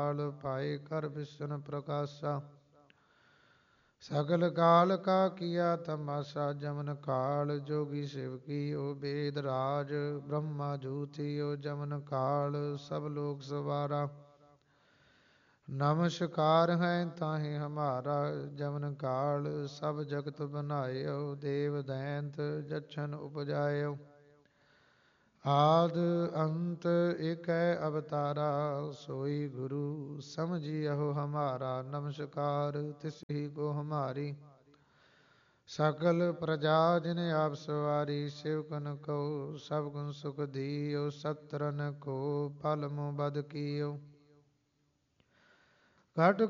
पाए कर विष्णु प्रकाशा सकल काल का किया तमाशा जमन काल जोगी शिव की ओ वेद राज ब्रह्मा जूति ओ जमन काल सब लोग सवारा नमस्कार है ताहि हमारा जमन काल सब जगत बनायो देव दैंत जछन उपजायो आद अंत एक अवतारा सोई गुरु समझियो हमारा नमस्कार तिसही को हमारी सकल प्रजा जिन आप सवारी शिवकन को सब गुण सुख दियो सत्रन को फल मुँह बद कियो घट